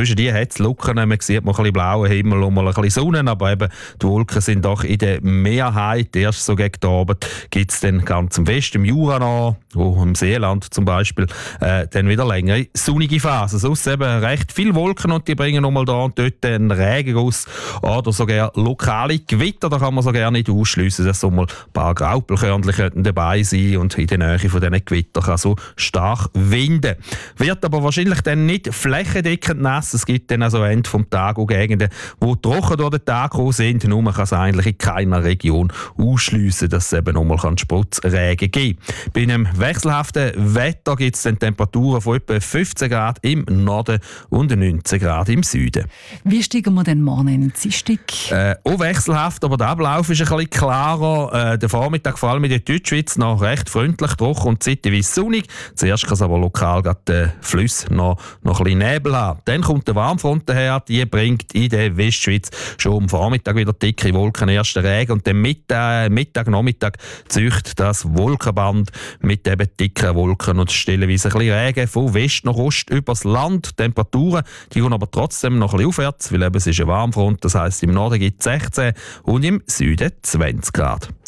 zwischen die hat es Lücken, man sieht mal ein bisschen blauen Himmel und mal ein bisschen Sonne, aber eben die Wolken sind doch in der Mehrheit. Erst so gegen den Abend gibt es dann ganz im Westen, im Jura noch, wo im Seeland zum Beispiel, dann wieder längere sonnige Phasen. Sonst eben recht viele Wolken und die bringen nochmal da und dort einen Regenguss oder sogar lokale Gewitter. Da kann man so gerne nicht ausschliessen, dass so mal ein paar Graupelkörnchen dabei sein und in der Nähe von diesen Gewittern kann so stark winden. Wird aber wahrscheinlich dann nicht flächendeckend nass. Es gibt dann also Ende vom Tag auch Gegenden, wo trocken durch den Tag gekommen sind. Nur man kann es eigentlich in keiner Region ausschliessen, dass es eben nochmal Sputzregen geben kann. Bei einem wechselhaften Wetter gibt es dann Temperaturen von etwa 15 Grad im Norden und 19 Grad im Süden. Wie steigen wir denn morgen in die Dienstag? Auch wechselhaft, aber der Ablauf ist ein bisschen klarer. Der Vormittag vor allem in der Deutschschweiz noch recht freundlich, trocken und zeitweise sonnig. Zuerst kann es aber lokal den Fluss noch ein bisschen Nebel haben. Dann kommt der Warmfront daher, die bringt in der Westschweiz schon am Vormittag wieder dicke Wolken, ersten Regen und dann Nachmittag zücht das Wolkenband mit eben dicken Wolken und stellenweise ein bisschen Regen von West nach Ost übers Land. Die Temperaturen die gehen aber trotzdem noch ein bisschen aufwärts, weil eben es ist ein Warmfront, das heisst im Norden gibt es 16 und im Süden 20 Grad.